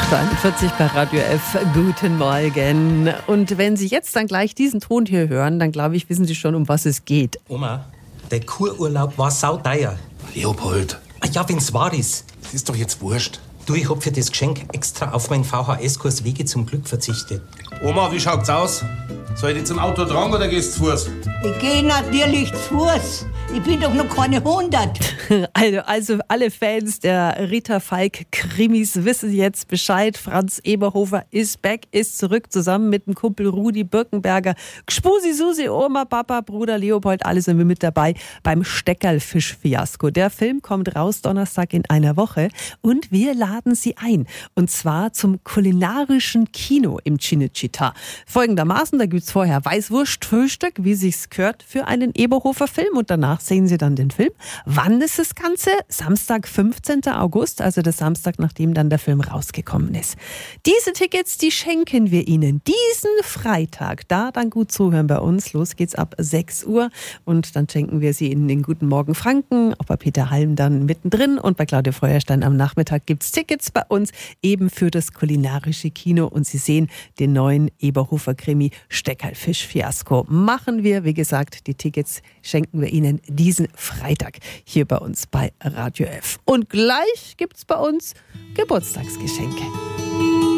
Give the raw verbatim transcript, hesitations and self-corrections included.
acht Uhr einundvierzig bei Radio F. Guten Morgen. Und wenn Sie jetzt dann gleich diesen Ton hier hören, dann glaube ich, wissen Sie schon, um was es geht. Oma, der Kururlaub war sauteuer. Leopold. Ja, wenn's wahr ist. Das ist doch jetzt wurscht. Du, ich hab für das Geschenk extra auf meinen V H S-Kurs Wege zum Glück verzichtet. Oma, wie schaut's aus? Soll ich dich zum Auto tragen oder gehst du zu Fuß? Ich gehe natürlich zu Fuß. Ich bin doch noch keine hundert. Also, also alle Fans der Rita Falk-Krimis wissen jetzt Bescheid. Franz Eberhofer ist back, ist zurück, zusammen mit dem Kumpel Rudi Birkenberger. Gspusi, Susi, Oma, Papa, Bruder Leopold, alle sind wir mit dabei beim Steckerlfisch-Fiasko. Der Film kommt raus Donnerstag in einer Woche und wir laden Sie ein. Und zwar zum kulinarischen Kino im Cinecittà. Folgendermaßen, da gibt's vorher Weißwurstfrühstück, wie sich's gehört für einen Eberhofer-Film, und danach sehen Sie dann den Film. Wann ist das Ganze? Samstag, fünfzehnten August, also der Samstag, nachdem dann der Film rausgekommen ist. Diese Tickets, die schenken wir Ihnen diesen Freitag. Da dann gut zuhören bei uns. Los geht's ab sechs Uhr und dann schenken wir sie Ihnen den Guten Morgen Franken, auch bei Peter Halm dann mittendrin, und bei Claudia Feuerstein am Nachmittag gibt's Tickets bei uns eben für das kulinarische Kino, und Sie sehen den neuen Eberhofer-Krimi Steckerlfisch-Fiasko. Machen wir, wie gesagt, die Tickets schenken wir Ihnen diesen Freitag hier bei uns bei Radio F. Und gleich gibt's bei uns Geburtstagsgeschenke.